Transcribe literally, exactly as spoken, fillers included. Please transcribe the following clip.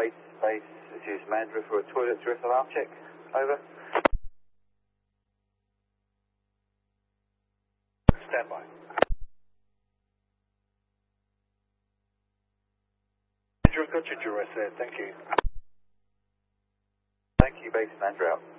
Base, base, this is Mandra for a toilet dress alarm check. Over. Stand by. Mandra, got your duress there, thank you. Thank you, base, Mandra out.